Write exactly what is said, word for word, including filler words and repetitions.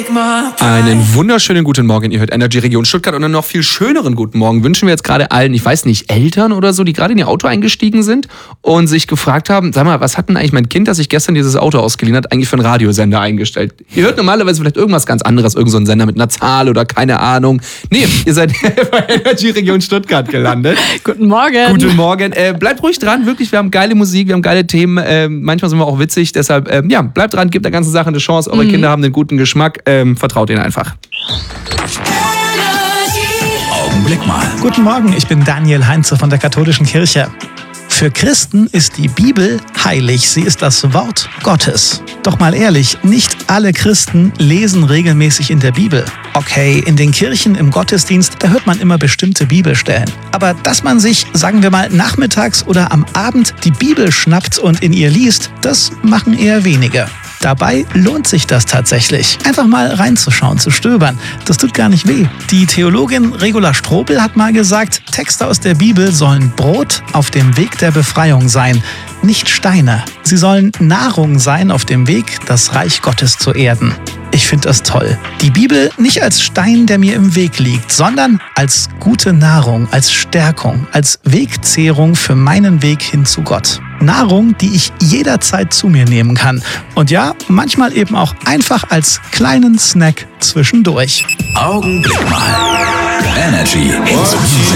Einen wunderschönen guten Morgen, ihr hört Energy Region Stuttgart, und einen noch viel schöneren guten Morgen wünschen wir jetzt gerade allen, ich weiß nicht, Eltern oder so, die gerade in ihr Auto eingestiegen sind und sich gefragt haben, sag mal, was hat denn eigentlich mein Kind, das sich gestern dieses Auto ausgeliehen hat, eigentlich für einen Radiosender eingestellt? Ihr hört normalerweise vielleicht irgendwas ganz anderes, irgend so ein Sender mit einer Zahl oder keine Ahnung. Nee, ihr seid bei Energy Region Stuttgart gelandet. Guten Morgen. Guten Morgen. Äh, bleibt ruhig dran, wirklich, wir haben geile Musik, wir haben geile Themen, äh, manchmal sind wir auch witzig, deshalb, äh, ja, bleibt dran, gebt der ganzen Sache eine Chance, eure mhm. Kinder haben den guten Geschmack, ähm, vertraut ihnen einfach. Augenblick mal. Guten Morgen, ich bin Daniel Heinze von der Katholischen Kirche. Für Christen ist die Bibel heilig, sie ist das Wort Gottes. Doch mal ehrlich, nicht alle Christen lesen regelmäßig in der Bibel. Okay, in den Kirchen, im Gottesdienst, da hört man immer bestimmte Bibelstellen. Aber dass man sich, sagen wir mal, nachmittags oder am Abend die Bibel schnappt und in ihr liest, das machen eher wenige. Dabei lohnt sich das tatsächlich. Einfach mal reinzuschauen, zu stöbern. Das tut gar nicht weh. Die Theologin Regula Strobel hat mal gesagt, Texte aus der Bibel sollen Brot auf dem Weg der Befreiung sein, nicht Steine. Sie sollen Nahrung sein auf dem Weg, das Reich Gottes zu erden. Ich finde das toll. Die Bibel nicht als Stein, der mir im Weg liegt, sondern als gute Nahrung, als Stärkung, als Wegzehrung für meinen Weg hin zu Gott. Nahrung, die ich jederzeit zu mir nehmen kann. Und ja, manchmal eben auch einfach als kleinen Snack zwischendurch. Augenblick mal. Energy.